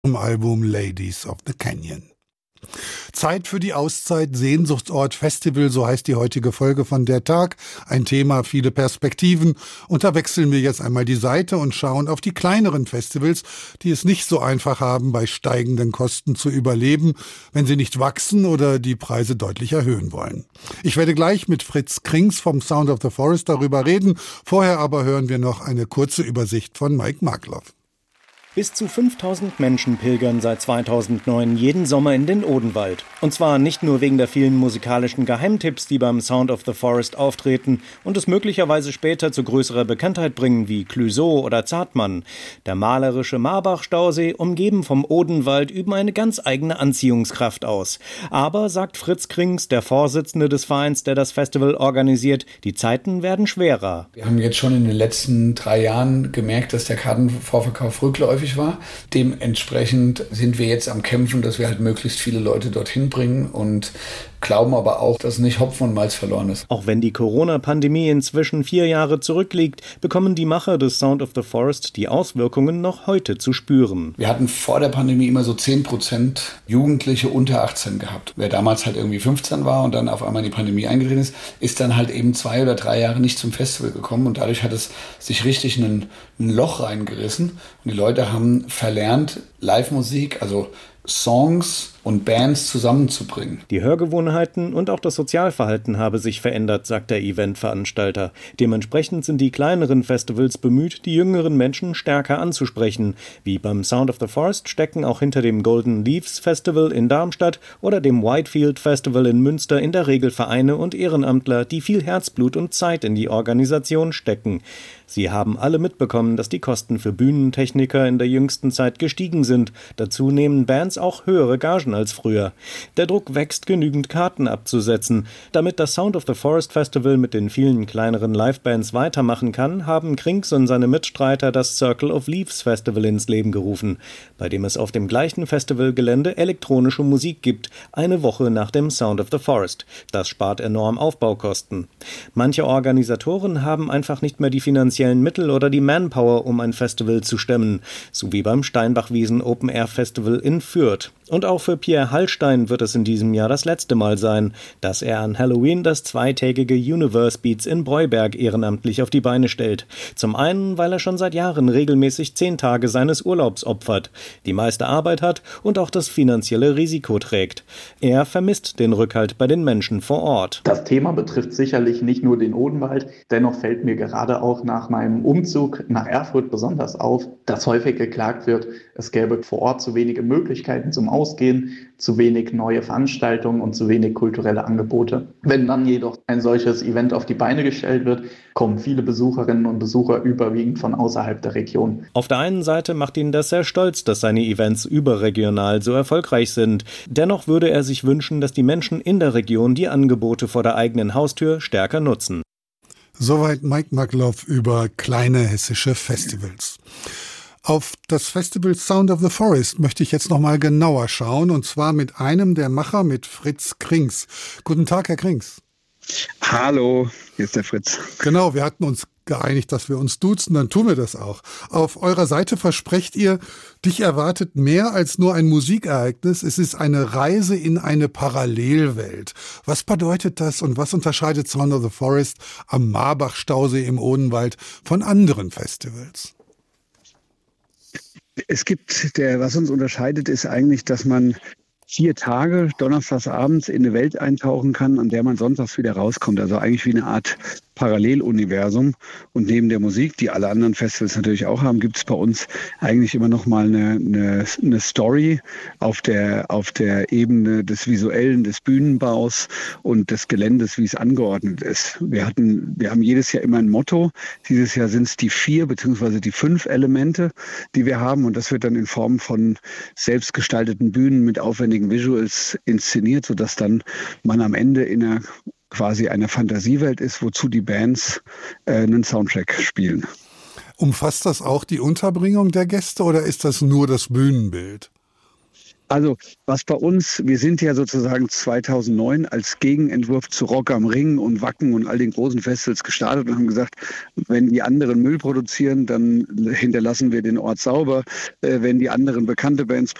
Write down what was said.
Im Album Ladies of the Canyon. Zeit für die Auszeit, Sehnsuchtsort, Festival, so heißt die heutige Folge von Der Tag. Ein Thema, viele Perspektiven. Und da wechseln wir jetzt einmal die Seite und schauen auf die kleineren Festivals, die es nicht so einfach haben, bei steigenden Kosten zu überleben, wenn sie nicht wachsen oder die Preise deutlich erhöhen wollen. Ich werde gleich mit Fritz Krings vom Sound of the Forest darüber reden. Vorher aber hören wir noch eine kurze Übersicht von Mike Markloff. Bis zu 5000 Menschen pilgern seit 2009 jeden Sommer in den Odenwald. Und zwar nicht nur wegen der vielen musikalischen Geheimtipps, die beim Sound of the Forest auftreten und es möglicherweise später zu größerer Bekanntheit bringen, wie Clouseau oder Zartmann. Der malerische Marbach-Stausee, umgeben vom Odenwald, üben eine ganz eigene Anziehungskraft aus. Aber, sagt Fritz Krings, der Vorsitzende des Vereins, der das Festival organisiert, die Zeiten werden schwerer. Wir haben jetzt schon in den letzten 3 Jahren gemerkt, dass der Kartenvorverkauf rückläufig war. Dementsprechend sind wir jetzt am Kämpfen, dass wir halt möglichst viele Leute dorthin bringen und glauben aber auch, dass nicht Hopfen und Malz verloren ist. Auch wenn die Corona-Pandemie inzwischen 4 Jahre zurückliegt, bekommen die Macher des Sound of the Forest die Auswirkungen noch heute zu spüren. Wir hatten vor der Pandemie immer so 10% Jugendliche unter 18 gehabt. Wer damals halt irgendwie 15 war und dann auf einmal in die Pandemie eingetreten ist dann halt eben 2 oder 3 Jahre nicht zum Festival gekommen und dadurch hat es sich richtig ein Loch reingerissen und die Leute haben verlernt, Live-Musik, also Songs und Bands zusammenzubringen. Die Hörgewohnheiten und auch das Sozialverhalten habe sich verändert, sagt der Eventveranstalter. Dementsprechend sind die kleineren Festivals bemüht, die jüngeren Menschen stärker anzusprechen. Wie beim Sound of the Forest stecken auch hinter dem Golden Leaves Festival in Darmstadt oder dem Whitefield Festival in Münster in der Regel Vereine und Ehrenamtler, die viel Herzblut und Zeit in die Organisation stecken. Sie haben alle mitbekommen, dass die Kosten für Bühnentechniker in der jüngsten Zeit gestiegen sind. Dazu nehmen Bands auch höhere Gagen als früher. Der Druck wächst, genügend Karten abzusetzen. Damit das Sound of the Forest Festival mit den vielen kleineren Livebands weitermachen kann, haben Krings und seine Mitstreiter das Circle of Leaves Festival ins Leben gerufen, bei dem es auf dem gleichen Festivalgelände elektronische Musik gibt, eine Woche nach dem Sound of the Forest. Das spart enorm Aufbaukosten. Manche Organisatoren haben einfach nicht mehr die finanziellen Mittel oder die Manpower, um ein Festival zu stemmen, so wie beim Steinbach-Wiesen Open Air Festival in Fürth. Und auch für Pierre Hallstein wird es in diesem Jahr das letzte Mal sein, dass er an Halloween das 2-tägige Universe Beats in Breuberg ehrenamtlich auf die Beine stellt. Zum einen, weil er schon seit Jahren regelmäßig 10 Tage seines Urlaubs opfert, die meiste Arbeit hat und auch das finanzielle Risiko trägt. Er vermisst den Rückhalt bei den Menschen vor Ort. Das Thema betrifft sicherlich nicht nur den Odenwald, dennoch fällt mir gerade auch nach meinem Umzug nach Erfurt besonders auf, dass häufig geklagt wird, es gäbe vor Ort zu wenige Möglichkeiten zum Ausgehen, zu wenig neue Veranstaltungen und zu wenig kulturelle Angebote. Wenn dann jedoch ein solches Event auf die Beine gestellt wird, kommen viele Besucherinnen und Besucher überwiegend von außerhalb der Region. Auf der einen Seite macht ihn das sehr stolz, dass seine Events überregional so erfolgreich sind. Dennoch würde er sich wünschen, dass die Menschen in der Region die Angebote vor der eigenen Haustür stärker nutzen. Soweit Mike Markloff über kleine hessische Festivals. Auf das Festival Sound of the Forest möchte ich jetzt noch mal genauer schauen, und zwar mit einem der Macher, mit Fritz Krings. Guten Tag, Herr Krings. Hallo, hier ist der Fritz. Genau, wir hatten uns geeinigt, dass wir uns duzen, dann tun wir das auch. Auf eurer Seite versprecht ihr, dich erwartet mehr als nur ein Musikereignis. Es ist eine Reise in eine Parallelwelt. Was bedeutet das und was unterscheidet Sound of the Forest am Marbach-Stausee im Odenwald von anderen Festivals? Was uns unterscheidet, ist eigentlich, dass man 4 Tage donnerstags abends in eine Welt eintauchen kann, an der man sonntags wieder rauskommt. Also eigentlich wie eine Art Paralleluniversum. Und neben der Musik, die alle anderen Festivals natürlich auch haben, gibt es bei uns eigentlich immer noch mal eine Story auf der Ebene des Visuellen, des Bühnenbaus und des Geländes, wie es angeordnet ist. Wir haben jedes Jahr immer ein Motto. Dieses Jahr sind es die 4 bzw. die 5 Elemente, die wir haben. Und das wird dann in Form von selbstgestalteten Bühnen mit aufwendigen Visuals inszeniert, sodass dann man am Ende in einer Fantasiewelt ist, wozu die Bands einen Soundtrack spielen. Umfasst das auch die Unterbringung der Gäste oder ist das nur das Bühnenbild? Also was bei uns, wir sind ja sozusagen 2009 als Gegenentwurf zu Rock am Ring und Wacken und all den großen Festivals gestartet und haben gesagt, wenn die anderen Müll produzieren, dann hinterlassen wir den Ort sauber. Wenn die anderen bekannte Bands